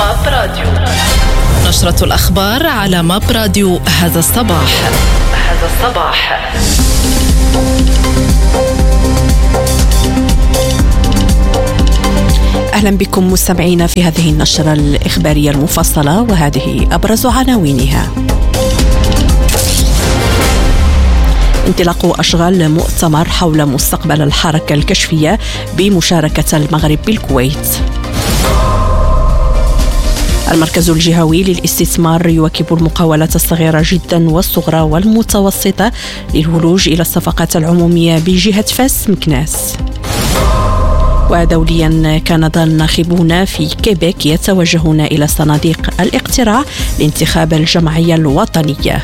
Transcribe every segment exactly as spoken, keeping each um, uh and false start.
ماب راديو. نشرة الأخبار على ماب راديو هذا الصباح. هذا الصباح أهلا بكم مستمعين في هذه النشرة الإخبارية المفصلة، وهذه أبرز عناوينها. انطلاق أشغال مؤتمر حول مستقبل الحركة الكشفية بمشاركة المغرب بالكويت. المركز الجهوي للاستثمار يواكب المقاولات الصغيرة جدا والصغرى والمتوسطة للولوج إلى الصفقات العمومية بجهة فاس مكناس. ودوليا كندا الناخبون في كيبيك يتوجهون إلى صناديق الاقتراع لانتخاب الجمعية الوطنية.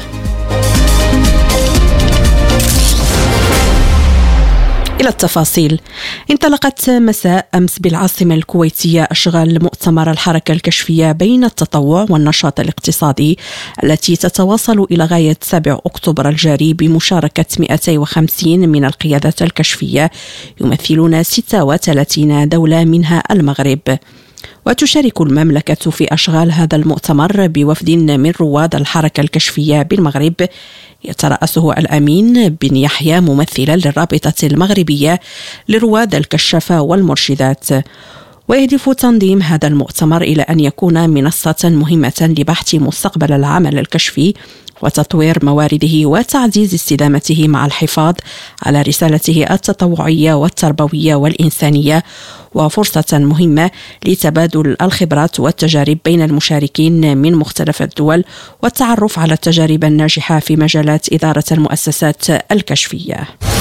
إلى التفاصيل. انطلقت مساء أمس بالعاصمة الكويتية أشغال مؤتمر الحركة الكشفية بين التطوع والنشاط الاقتصادي التي تتواصل إلى غاية سابع أكتوبر الجاري بمشاركة مئتين وخمسين من القيادات الكشفية يمثلون ستة وثلاثين دولة منها المغرب. وتشارك المملكة في أشغال هذا المؤتمر بوفد من رواد الحركة الكشفية بالمغرب يترأسه الأمين بن يحيى ممثلا للرابطة المغربية لرواد الكشافة والمرشدات. ويهدف تنظيم هذا المؤتمر إلى أن يكون منصة مهمة لبحث مستقبل العمل الكشفي وتطوير موارده وتعزيز استدامته مع الحفاظ على رسالته التطوعية والتربوية والإنسانية، وفرصة مهمة لتبادل الخبرات والتجارب بين المشاركين من مختلف الدول والتعرف على التجارب الناجحة في مجالات إدارة المؤسسات الكشفية.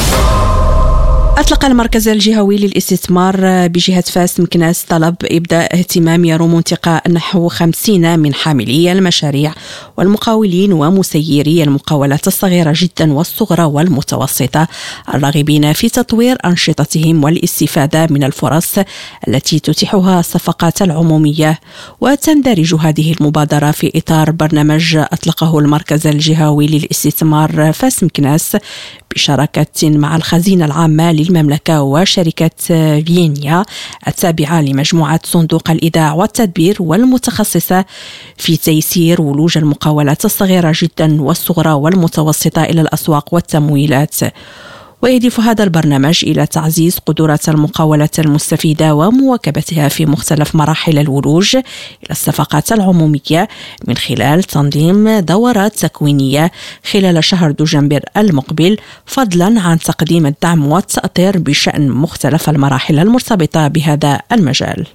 أطلق المركز الجهوي للاستثمار بجهة فاس مكناس طلب إبداء اهتمام يروم انتقاء نحو خمسين من حاملي المشاريع والمقاولين ومسيري المقاولات الصغيرة جدا والصغرى والمتوسطة الراغبين في تطوير أنشطتهم والاستفادة من الفرص التي تتيحها الصفقات العمومية. وتندرج هذه المبادرة في إطار برنامج أطلقه المركز الجهوي للاستثمار فاس مكناس بشراكة مع الخزينة العامة للمملكة وشركة فيينيا التابعة لمجموعة صندوق الإيداع والتدبير والمتخصصة في تيسير ولوج المقاولات الصغيرة جدا والصغرى والمتوسطة إلى الأسواق والتمويلات. ويهدف هذا البرنامج إلى تعزيز قدرات المقاولات المستفيدة ومواكبتها في مختلف مراحل الولوج إلى الصفقات العمومية من خلال تنظيم دورات تكوينية خلال شهر دجنبر المقبل، فضلا عن تقديم الدعم والتأطير بشأن مختلف المراحل المرتبطة بهذا المجال.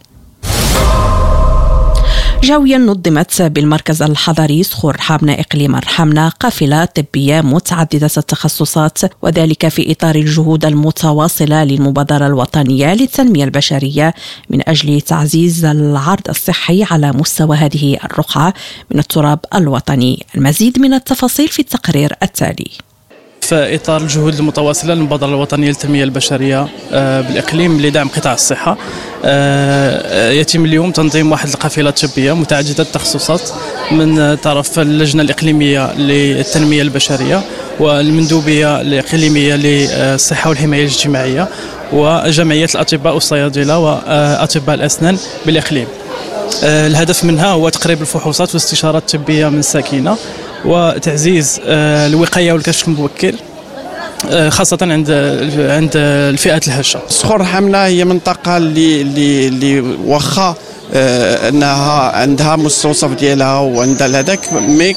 جويا نظمت بالمركز الحضري صخور حامنة إقليم رحمنة قافلة طبية متعددة التخصصات، وذلك في إطار الجهود المتواصلة للمبادرة الوطنية للتنمية البشرية من أجل تعزيز العرض الصحي على مستوى هذه الرقعة من التراب الوطني. المزيد من التفاصيل في التقرير التالي. في إطار الجهود المتواصلة للمبادرة الوطنية للتنمية البشرية بالإقليم لدعم قطاع الصحة، يتم اليوم تنظيم واحد القافلة طبية متعددة التخصصات من طرف اللجنة الإقليمية للتنمية البشرية والمندوبية الإقليمية للصحة والحماية الاجتماعية وجمعية الأطباء والصيادلة وأطباء الأسنان بالإقليم. الهدف منها هو تقريب الفحوصات والاستشارات الطبية من الساكنة وتعزيز الوقاية والكشف المبكر خاصة عند عند الفئات الهشة. صخور حامنة هي منطقة اللي اللي اللي واخا انها عندها مستوصف ديالها وعندها هذاك، مي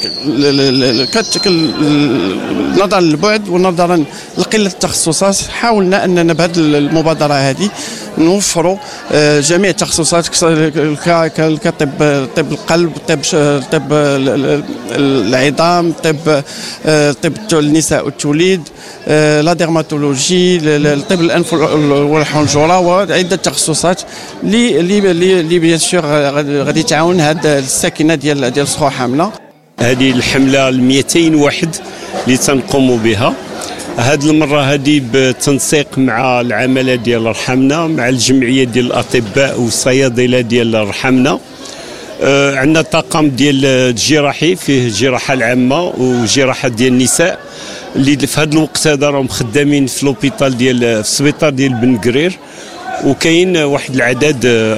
نظرا للبعد ونظرا لقله التخصصات حاولنا اننا بهذه المبادره هذه نوفروا جميع التخصصات كطب طب القلب، طب طب العظام، طب طب النساء والتوليد، لا ديرماتولوجي، طب الانف والحنجره، وعده تخصصات اللي اللي اللي بيان سور غادي تعاون هاد الساكنه ديال ديال صخور حامنه. هذه الحمله مئتين واحد اللي تنقوموا بها هذه المره هذه بالتنسيق مع العماله ديال رحمنا مع الجمعيه ديال الاطباء والصيادله ديال رحمنا. آه عندنا طاقم ديال الجراحي فيه الجراحه العامه وجراحه ديال النساء اللي في هذا الوقت هذا راهم خدامين في لوبيتال ديال في السبيطار ديال بن قرير، وكاين واحد العدد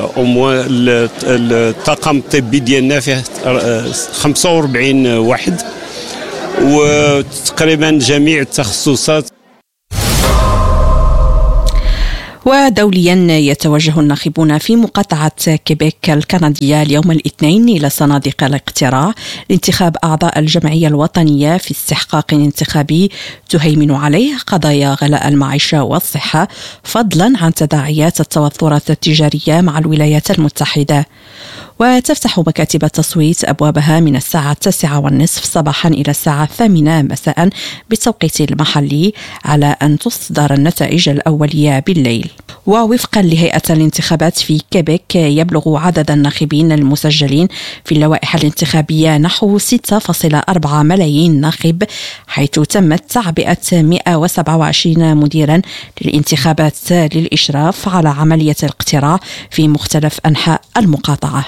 الطاقم الطبي ديالنا فيه خمسة وأربعين واحد وتقريبا جميع التخصصات. ودوليا يتوجه الناخبون في مقاطعة كيبيك الكندية اليوم الاثنين إلى صناديق الاقتراع لانتخاب أعضاء الجمعية الوطنية في استحقاق انتخابي تهيمن عليه قضايا غلاء المعيشة والصحة، فضلا عن تداعيات التوترات التجارية مع الولايات المتحدة. وتفتح مكاتب التصويت أبوابها من الساعة التاسعة والنصف صباحا إلى الساعة الثامنة مساء بالتوقيت المحلي، على أن تصدر النتائج الأولية بالليل. ووفقا لهيئة الانتخابات في كيبيك يبلغ عدد الناخبين المسجلين في اللوائح الانتخابية نحو ستة فاصلة أربعة ملايين ناخب، حيث تمت تعبئة مئة وسبعة وعشرين مديرا للانتخابات للإشراف على عملية الاقتراع في مختلف أنحاء المقاطعة.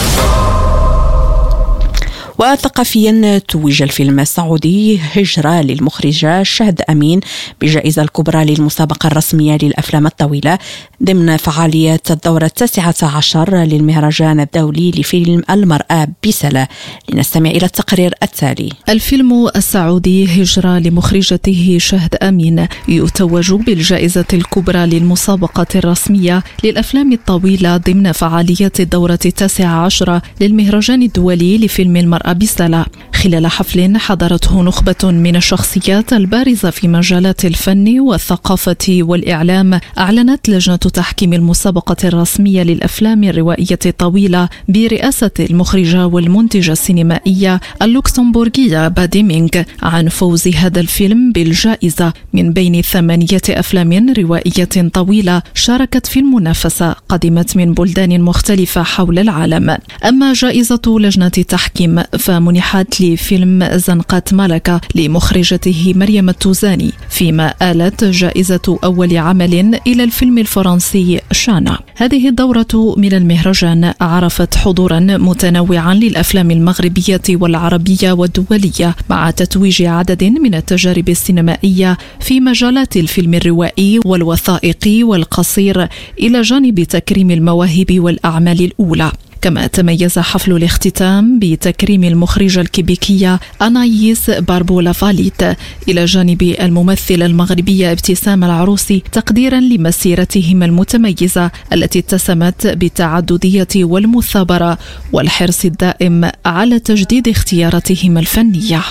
وثقافيا توج الفيلم السعودي هجرة للمخرجة شهد أمين بالجائزة الكبرى للمسابقة الرسمية للأفلام الطويلة ضمن فعالية الدورة التاسعة عشر للمهرجان الدولي لفيلم المرأة بسلا. لنستمع إلى التقرير التالي. الفيلم السعودي هجرة لمخرجته شهد أمين يتوج بالجائزة الكبرى للمسابقة الرسمية للأفلام الطويلة ضمن فعالية الدورة التاسعة عشر للمهرجان الدولي لفيلم المرأة بسلا، خلال حفل حضرته نخبة من الشخصيات البارزة في مجالات الفن والثقافة والإعلام. أعلنت لجنة تحكيم المسابقة الرسمية للأفلام الروائية الطويلة برئاسة المخرجة والمنتجة السينمائية اللوكسمبورغية باديمينغ عن فوز هذا الفيلم بالجائزة من بين ثمانية أفلام روائية طويلة شاركت في المنافسة قدمت من بلدان مختلفة حول العالم. أما جائزة لجنة التحكيم فمنحت لفيلم زنقة ملكة لمخرجته مريم التوزاني، فيما آلت جائزة أول عمل إلى الفيلم الفرنسي شانا. هذه الدورة من المهرجان عرفت حضورا متنوعا للأفلام المغربية والعربية والدولية، مع تتويج عدد من التجارب السينمائية في مجالات الفيلم الروائي والوثائقي والقصير، إلى جانب تكريم المواهب والأعمال الأولى. كما تميز حفل الاختتام بتكريم المخرجة الكيبيكية أنايس باربولا فاليت إلى جانب الممثلة المغربية ابتسام العروسي، تقديرا لمسيرتهم المتميزة التي اتسمت بالتعددية والمثابرة والحرص الدائم على تجديد اختياراتهم الفنية.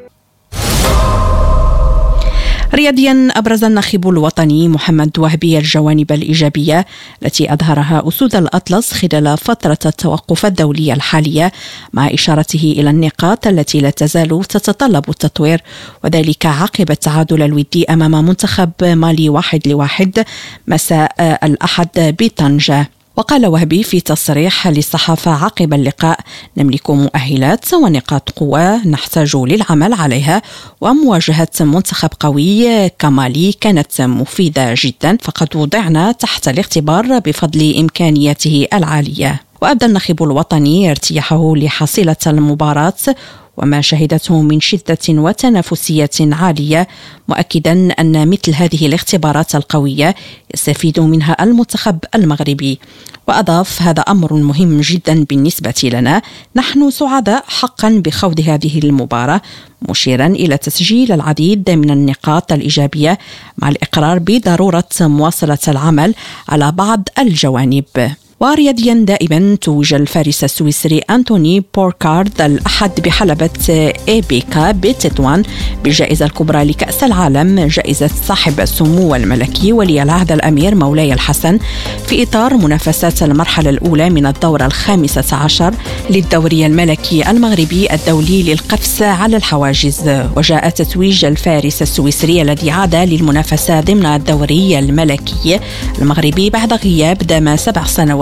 رياضيا أبرز الناخب الوطني محمد وهبي الجوانب الإيجابية التي أظهرها أسود الأطلس خلال فترة التوقف الدولي الحالية، مع إشارته إلى النقاط التي لا تزال تتطلب التطوير، وذلك عقب التعادل الودي أمام منتخب مالي واحد لواحد مساء الأحد بطنجة. وقال وهبي في تصريح للصحافة عقب اللقاء: نملك مؤهلات ونقاط قوة نحتاج للعمل عليها، ومواجهة منتخب قوي كمالي كانت مفيدة جدا، فقد وضعنا تحت الاختبار بفضل إمكانياته العالية. وأبدى الناخب الوطني ارتياحه لحصيلة المباراة وما شهدته من شدة وتنافسية عالية، مؤكدا أن مثل هذه الاختبارات القوية يستفيد منها المنتخب المغربي. وأضاف: هذا أمر مهم جدا بالنسبة لنا، نحن سعداء حقا بخوض هذه المباراة، مشيرا إلى تسجيل العديد من النقاط الإيجابية مع الإقرار بضرورة مواصلة العمل على بعض الجوانب. ورياضيا دائما توج الفارس السويسري أنتوني بوركارد الأحد بحلبة إيبيكا بتطوان بالجائزة الكبرى لكأس العالم، جائزة صاحب السمو الملكي ولي العهد الأمير مولاي الحسن، في إطار منافسات المرحلة الأولى من الدورة الخامسة عشر للدوري الملكي المغربي الدولي للقفز على الحواجز. وجاء تتويج الفارس السويسري الذي عاد للمنافسة ضمن الدوري الملكي المغربي بعد غياب دام سبع سنوات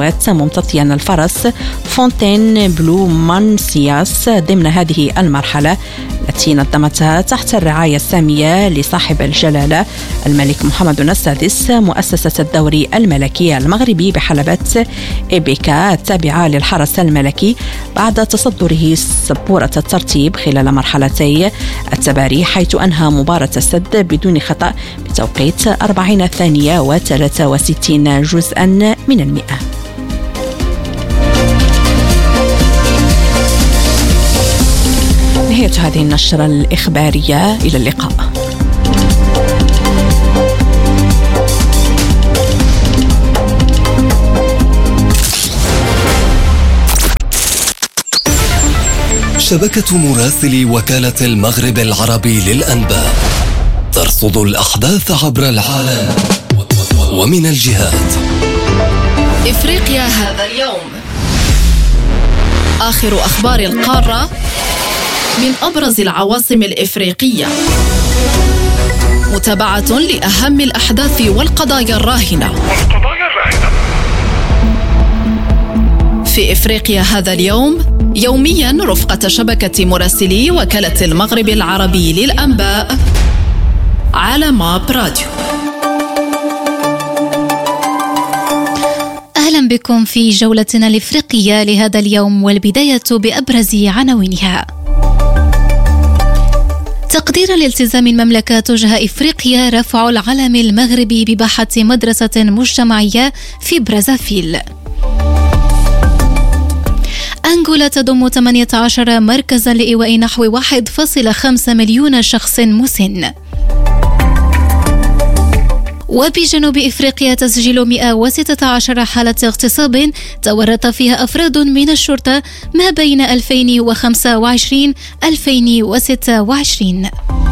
سنوات ممتطيا الفرس فونتين بلو مانسياس ضمن هذه المرحلة التي نظمتها تحت الرعاية السامية لصاحب الجلالة الملك محمد السادس مؤسسة الدوري الملكي المغربي بحلبة إيبيكا التابعة للحرس الملكي بعد تصدره سبورة الترتيب خلال مرحلتي التباري، حيث أنهى مباراة السد بدون خطأ بتوقيت أربعين ثانية وثلاثة وستين جزءا من المئة. نهاية هذه النشرة الإخبارية، إلى اللقاء. شبكة مراسلي وكالة المغرب العربي للأنباء ترصد الأحداث عبر العالم ومن الجهات. إفريقيا هذا اليوم، آخر أخبار القارة من أبرز العواصم الإفريقية، متابعة لأهم الأحداث والقضايا الراهنة في إفريقيا هذا اليوم، يوميا رفقة شبكة مراسلي وكالة المغرب العربي للأنباء على ماب راديو. أهلا بكم في جولتنا الإفريقية لهذا اليوم، والبداية بأبرز عناوينها. تقديرا لالتزام المملكة تجاه إفريقيا رفع العلم المغربي بباحة مدرسة مجتمعية في برازافيل. أنغولا تضم ثمانية عشر مركزا لإيواء نحو واحد فاصلة خمسة مليون شخص مسن. وبجنوب إفريقيا تسجيل مئة وستة عشر حالة اغتصاب تورط فيها أفراد من الشرطة ما بين ألفين وخمسة وعشرين ألفين وستة وعشرين.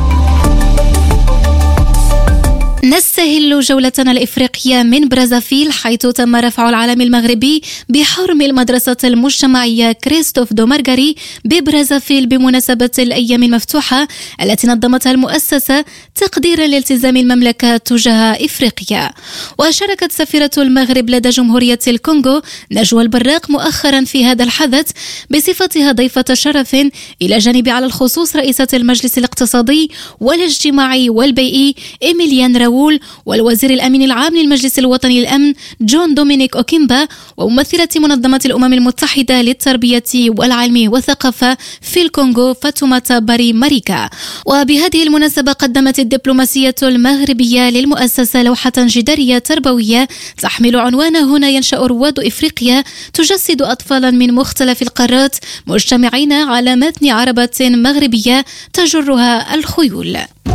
نستهل جولتنا الإفريقية من برازافيل، حيث تم رفع العلم المغربي بحرم المدرسة المجتمعية كريستوف دو مارغاري ببرازافيل بمناسبة الأيام المفتوحة التي نظمتها المؤسسة تقديرا لالتزام المملكة تجاه إفريقيا. وشاركت سفيرة المغرب لدى جمهورية الكونغو نجوى البراق مؤخرا في هذا الحدث بصفتها ضيفة شرف، إلى جانب على الخصوص رئيسة المجلس الاقتصادي والاجتماعي والبيئي إيميليان راول والوزير الأمين العام للمجلس الوطني للأمن جون دومينيك أوكيمبا وممثلة منظمة الأمم المتحدة للتربية والعلم والثقافة في الكونغو فاتوماتا باري ماريكا. وبهذه المناسبة قدمت الدبلوماسية المغربية للمؤسسة لوحة جدارية تربوية تحمل عنوان هنا ينشأ رواد إفريقيا، تجسد أطفالا من مختلف القارات مجتمعين على متن عربة مغربية تجرها الخيول.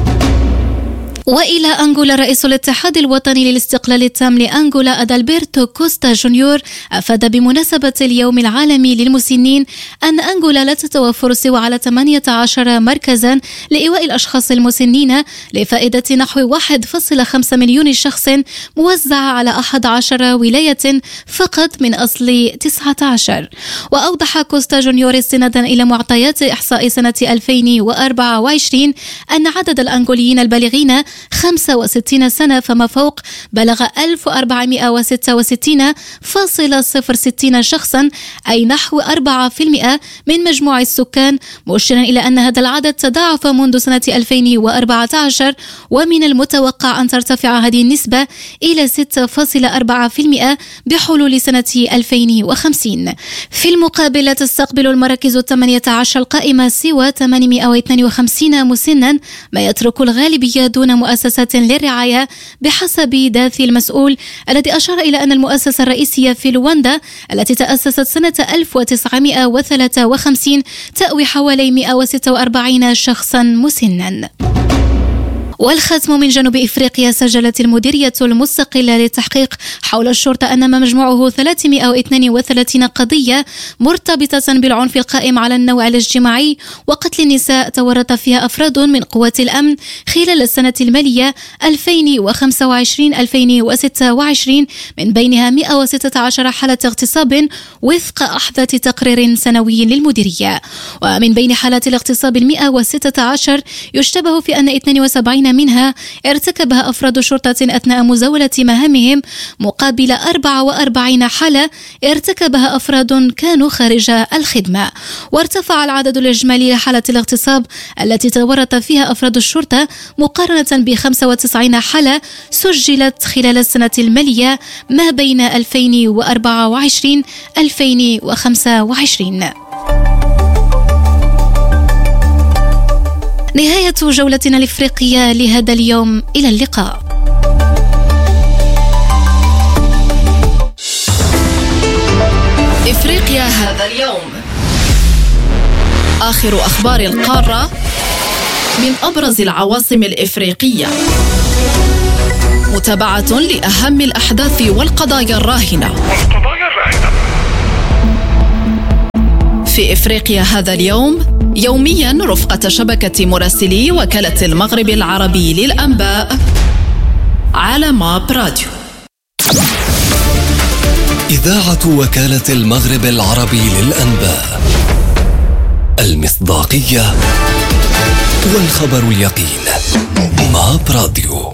وإلى أنغولا، رئيس الاتحاد الوطني للاستقلال التام لأنغولا أدالبرتو كوستا جونيور أفاد بمناسبة اليوم العالمي للمسنين أن أنغولا لا تتوفر سوى على ثمانية عشر مركزا لإيواء الأشخاص المسنين لفائدة نحو واحد فاصلة خمسة مليون شخص موزعة على أحد عشر ولاية فقط من أصل تسعة عشر. وأوضح كوستا جونيور استنادا إلى معطيات إحصاء سنة ألفين وأربعة وعشرين أن عدد الأنغوليين البالغين خمسة وستين سنة فما فوق بلغ ألف وأربعمئة وستة وستين فاصلة صفر ستين شخصا، أي نحو أربعة بالمئة من مجموع السكان، مشيرا إلى أن هذا العدد تضاعف منذ سنة ألفين وأربعة عشر، ومن المتوقع أن ترتفع هذه النسبة إلى ستة فاصلة أربعة بالمئة بحلول سنة ألفين وخمسين. في المقابل لا تستقبل المراكز الثمانية عشر القائمة سوى ثمانمئة واثنين وخمسين مسنا، ما يترك الغالبية دون مؤسسات للرعاية بحسب داثي المسؤول، الذي أشار إلى أن المؤسسة الرئيسية في لواندا التي تأسست سنة ألف وتسعمئة وثلاثة وخمسين تأوي حوالي مئة وستة وأربعين شخصا مسنا. والختم من جنوب إفريقيا، سجلت المديرية المستقلة للتحقيق حول الشرطة أن ما مجموعه ثلاثمئة واثنين وثلاثين قضية مرتبطة بالعنف القائم على النوع الاجتماعي وقتل النساء تورط فيها أفراد من قوات الأمن خلال السنة المالية ألفين وخمسة وعشرين ألفين وستة وعشرين، من بينها مئة وستة عشر حالة اغتصاب وفق أحدث تقرير سنوي للمديرية. ومن بين حالات الاغتصاب المئة وستة عشر يشتبه في أن اثنين وسبعين وأربعين منها ارتكبها أفراد شرطة أثناء مزاولة مهامهم، مقابل أربعة وأربعين حالة ارتكبها أفراد كانوا خارج الخدمة. وارتفع العدد الإجمالي لحالات الاغتصاب التي تورط فيها أفراد الشرطة مقارنة ب خمسة وتسعين حالة سجلت خلال السنة المالية ما بين ألفين وأربعة وعشرين ألفين وخمسة وعشرين. نهاية جولتنا الإفريقية لهذا اليوم، إلى اللقاء. إفريقيا هذا اليوم، آخر أخبار القارة من أبرز العواصم الإفريقية، متابعة لأهم الأحداث والقضايا الراهنة في إفريقيا هذا اليوم، يوميا رفقة شبكة مراسلي وكالة المغرب العربي للأنباء على ماب راديو. إذاعة وكالة المغرب العربي للأنباء، المصداقية والخبر اليقين. ماب راديو.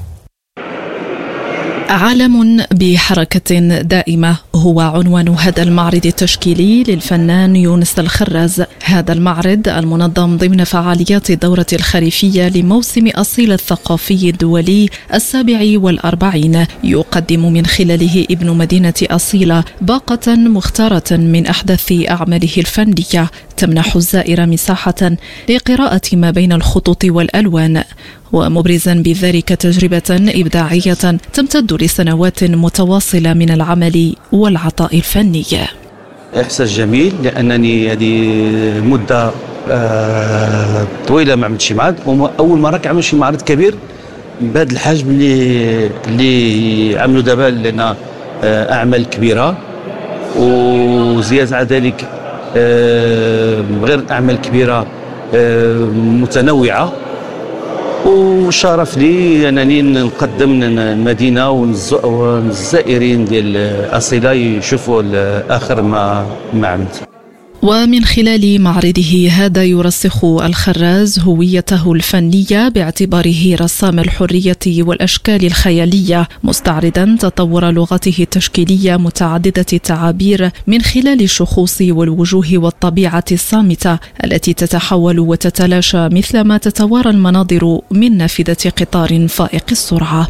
عالم بحركة دائمة هو عنوان هذا المعرض التشكيلي للفنان يونس الخراز. هذا المعرض المنظم ضمن فعاليات الدورة الخريفية لموسم أصيل الثقافي الدولي السابع والأربعين، يقدم من خلاله ابن مدينة أصيلة باقة مختارة من أحدث أعماله الفنية، تمنح الزائر مساحة لقراءة ما بين الخطوط والألوان، ومبرزا بذلك تجربة إبداعية تمتد لسنوات متواصلة من العمل والعطاء الفني. إحساس جميل، لأنني هذه مدة آه طويلة ما عملتش معرض، أول مرة كنعمل شي معرض كبير بهذا الحجم اللي اللي عملوا دابا، لأن آه أعمال كبيرة، وزيادة على ذلك آه غير أعمال كبيرة آه متنوعة. وشرف لي أنني نقدم المدينة والزائرين ديال أصيلة يشوفوا آخر ما ما عملت. ومن خلال معرضه هذا يرسخ الخراز هويته الفنية باعتباره رسام الحرية والأشكال الخيالية، مستعرضا تطور لغته التشكيلية متعددة التعابير من خلال الشخوص والوجوه والطبيعة الصامتة التي تتحول وتتلاشى مثلما تتوارى المناظر من نافذة قطار فائق السرعة.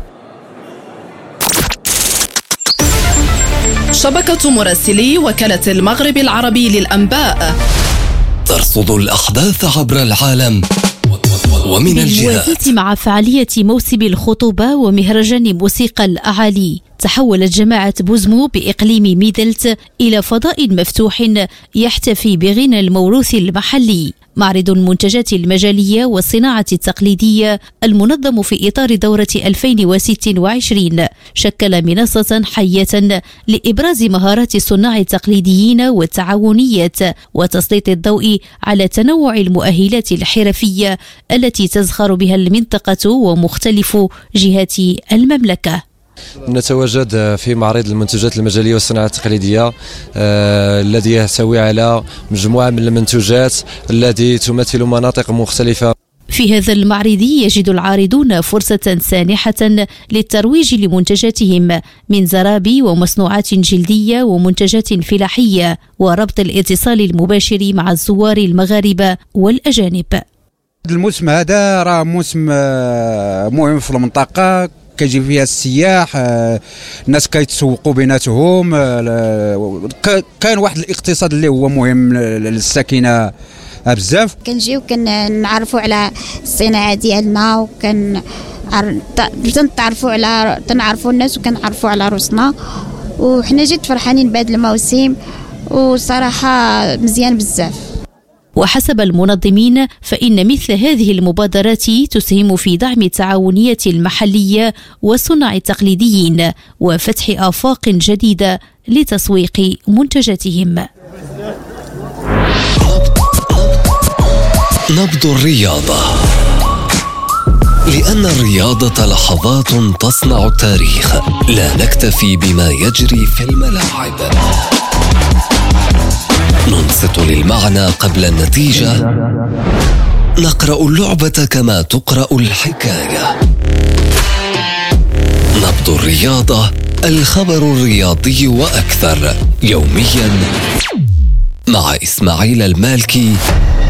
شبكة مراسلي وكالة المغرب العربي للأنباء ترصد الأحداث عبر العالم ومن الجهات. مع فعالية موسم الخطوبة ومهرجان موسيقى الأعالي، تحولت جماعة بوزمو بإقليم ميدلت إلى فضاء مفتوح يحتفي بغنى الموروث المحلي، معرض المنتجات المجالية والصناعة التقليدية المنظم في إطار دورة ألفين وستة وعشرين، شكل منصة حية لإبراز مهارات الصناع التقليديين والتعاونيات وتسليط الضوء على تنوع المؤهلات الحرفية التي تزخر بها المنطقة ومختلف جهات المملكة. نتواجد في معرض المنتجات المجالية والصناعة التقليدية آه، الذي يحتوي على مجموعة من المنتوجات التي تمثل مناطق مختلفة. في هذا المعرض يجد العارضون فرصة سانحة للترويج لمنتجاتهم من زرابي ومصنوعات جلدية ومنتجات فلاحية، وربط الاتصال المباشر مع الزوار المغاربة والأجانب. الموسم هذا راه موسم مهم في المنطقة، كيجي فيها السياح، الناس كيتسوقوا بيناتهم، كان واحد الاقتصاد اللي هو مهم للساكنه بزاف. كنجيو كنعرفوا على الصناعه ديالنا، وكن تنتعرفوا على تنعرفوا الناس وكنعرفوا على روسنا، وحنا جد فرحانين بهذا الموسم وصراحه مزيان بزاف. وحسب المنظمين فإن مثل هذه المبادرات تسهم في دعم التعاونية المحلية والصناع التقليديين وفتح آفاق جديدة لتسويق منتجاتهم. نبض الرياضة، لأن الرياضة لحظات تصنع التاريخ، لا نكتفي بما يجري في الملاعب، ننصت للمعنى قبل النتيجة نقرأ اللعبة كما تقرأ الحكاية. نبض الرياضة، الخبر الرياضي وأكثر، يوميا مع إسماعيل المالكي